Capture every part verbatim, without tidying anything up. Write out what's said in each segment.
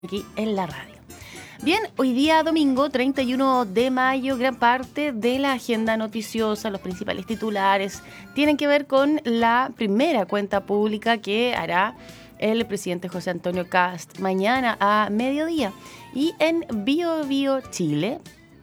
aquí en la radio. Bien, hoy día domingo, treinta y uno de mayo, gran parte de la agenda noticiosa, los principales titulares, tienen que ver con la primera cuenta pública que hará el presidente José Antonio Kast mañana a mediodía. Y en Bio Bio Chile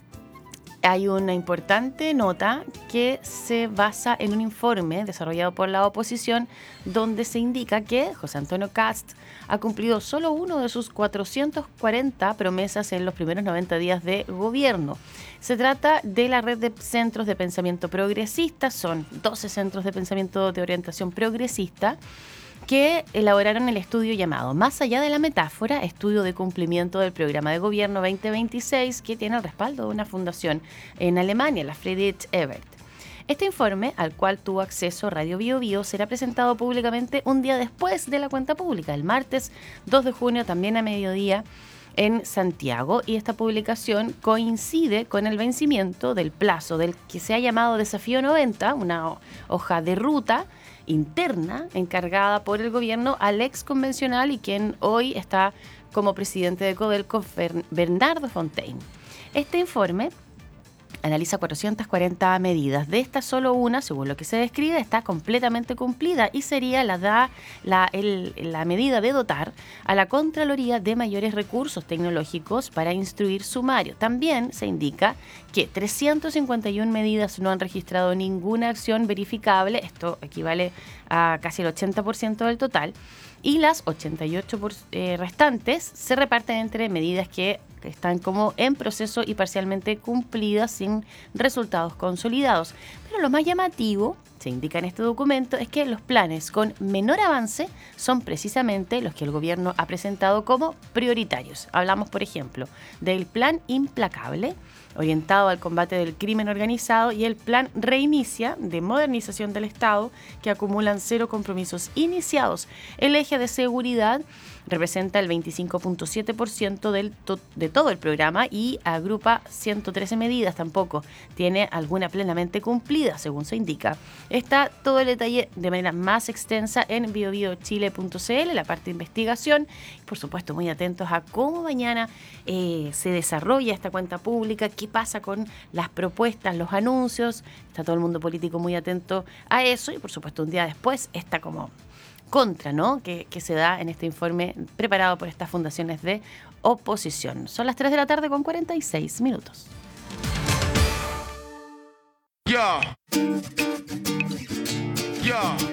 hay una importante nota que se basa en un informe desarrollado por la oposición donde se indica que José Antonio Kast ha cumplido solo uno de sus cuatrocientas cuarenta promesas en los primeros noventa días de gobierno. Se trata de la red de centros de pensamiento progresista, son doce centros de pensamiento de orientación progresista, que elaboraron el estudio llamado Más allá de la metáfora, estudio de cumplimiento del programa de gobierno veinte veintiséis, que tiene el respaldo de una fundación en Alemania, la Friedrich Ebert. Este informe, al cual tuvo acceso Radio Bio Bio, será presentado públicamente un día después de la cuenta pública, el martes dos de junio, también a mediodía, en Santiago, y esta publicación coincide con el vencimiento del plazo del que se ha llamado Desafío noventa, una hoja de ruta interna encargada por el gobierno al ex convencional y quien hoy está como presidente de Codelco, Bernardo Fontaine. Este informe analiza cuatrocientas cuarenta medidas. De estas, solo una, según lo que se describe, está completamente cumplida y sería la, da, la, el, la medida de dotar a la Contraloría de mayores recursos tecnológicos para instruir sumario. También se indica que trescientas cincuenta y una medidas no han registrado ninguna acción verificable, esto equivale a casi el ochenta por ciento del total, y las ochenta y ocho por ciento eh, restantes se reparten entre medidas que están como en proceso y parcialmente cumplidas sin resultados consolidados. Pero lo más llamativo, se indica en este documento, es que los planes con menor avance son precisamente los que el gobierno ha presentado como prioritarios. Hablamos, por ejemplo, del Plan Implacable, orientado al combate del crimen organizado, y el Plan Reinicia, de modernización del Estado, que acumulan cero compromisos iniciados. El eje de seguridad representa el veinticinco punto siete por ciento del to- de todo el programa y agrupa ciento trece medidas. Tampoco tiene alguna plenamente cumplida, según se indica. Está todo el detalle de manera más extensa en bio bio chile punto c l, la parte de investigación. Por supuesto, muy atentos a cómo mañana eh, se desarrolla esta cuenta pública, qué pasa con las propuestas, los anuncios. Está todo el mundo político muy atento a eso y, por supuesto, un día después está como contra, ¿no?, que, que se da en este informe preparado por estas fundaciones de oposición. Son las tres de la tarde con cuarenta y seis minutos. Yeah. Yeah.